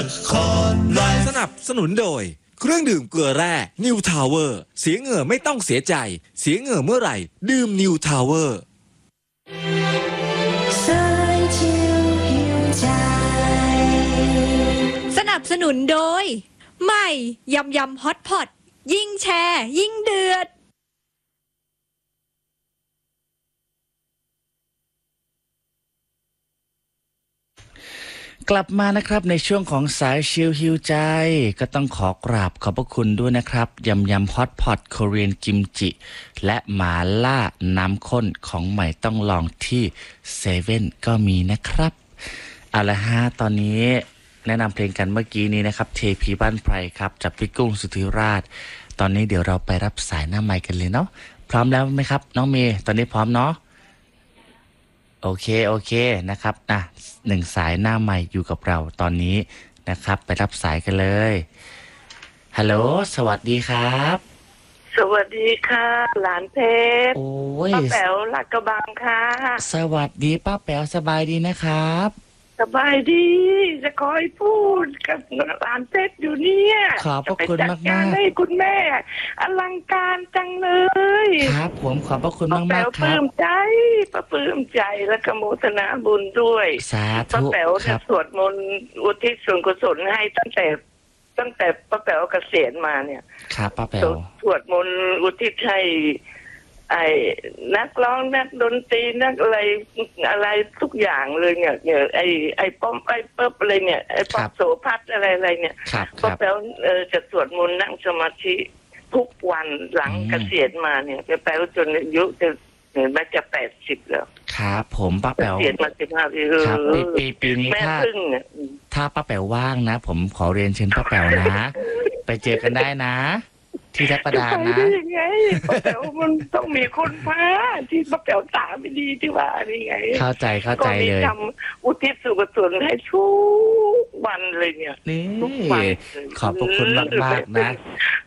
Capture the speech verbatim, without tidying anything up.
สนับสนุนโดยเครื่องดื่มเกลือแร่นิวทาวเวอร์เสียเหงื่อไม่ต้องเสียใจเสียเหงื่อเมื่อไหร่ดื่มนิวทาวเวอร์สนับสนุนโดยใหม่ยำยำฮอตพอตยิ่งแชร์ยิ่งเดือดกลับมานะครับในช่วงของสายชิลฮิวใจก็ต้องขอกราบขอบพระคุณด้วยนะครับยำยำฮอตพอตโคเรียนกิมจิและหมาล่าน้ำข้นของใหม่ต้องลองที่เซเว่นก็มีนะครับเอาละฮะตอนนี้แนะนำเพลงกันเมื่อกี้นี้นะครับเทพีบ้านไพรครับจากพี่กุ้งสุธิราชตอนนี้เดี๋ยวเราไปรับสายหน้าไมค์กันเลยเนาะพร้อมแล้วไหมครับน้องเมย์ตอนนี้พร้อมเนาะโอเคโอเคนะครับนะหนึ่งสายหน้าใหม่อยู่กับเราตอนนี้นะครับไปรับสายกันเลยฮัลโหลสวัสดีครับสวัสดีค่ะหลานเพชรโอ้ยป้าแป๋วหลักกระบังค่ะสวัสดีป้าแป๋วสบายดีนะครับสบายดีจะคอยพูดกับหลานเพชรอยู่เนี่ยขอบพระคุณมากจะไปจัดการให้คุณแม่อลังการจังเลยครับผมขอบพระคุณป้ามากแป๋วๆคปรับลื้มใจป้าปลื้มใจและกโมทนาบุญด้วยสาป้าธุแป๋วคจะรับสวดมนต์อุทิศส่วนกุศลให้ตั้งแต่ตั้งแต่ป้าแป๋วเกษียณมาเนี่ยครับป้าแป๋วสวดมนต์อุทิศให้ไอ้นักร้องนักดนตรีนักอะไรอะไรทุกอย่างเลยเนี่ยเนี่ยไอ้ไอ้ป้อมไอ้เปิ๊บอะไรเนี่ยไอ้ป้อมโสภัสอะไรอะไรเนี่ยครับคป้ารับแป๋วเออจะสวดมนต์นั่งสมาธิทุกวันหลังอืมเกษียณมาเนี่ยป้าแป๋วจนอายุจะเห็นไหมจะแปดสิบแล้วครับผมป้าเกแป๋วษียณมาสิบห้าปีเอครับอปีปีปีนี้แม่ถ้าพึ่งเนี่ยถ้าป้าแป๋วว่างนะ ผมขอเรียนเชิญป้าแป๋วนะ ไปเจอกันได้นะ ที่ทับประดาจะไปนะได้ยังไงป้าแป๋วมันต้องมีคนพาที่ป้าแป๋วตาไม่ดีที่ว่านี่ไงเข้าใจเข้าก็ใจมีเลยทำอุทิศส่วนกุศลให้ทุกวันเลยเนี่ยนี่ทุกวันขอบพระคุณมากๆนะ